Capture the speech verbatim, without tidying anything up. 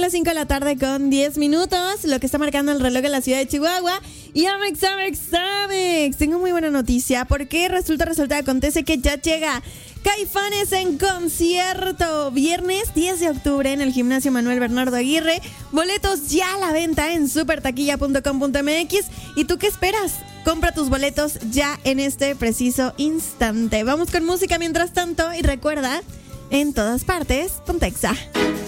las cinco de la tarde con diez minutos, lo que está marcando el reloj en la ciudad de Chihuahua. Y Amex, Amex, Amex, tengo muy buena noticia, porque resulta, resulta, acontece que ya llega Caifanes en concierto, viernes diez de octubre en el Gimnasio Manuel Bernardo Aguirre. Boletos ya a la venta en super taquilla punto com punto m x. ¿Y tú qué esperas? Compra tus boletos ya en este preciso instante. Vamos con música mientras tanto y recuerda, en todas partes, Pontexa.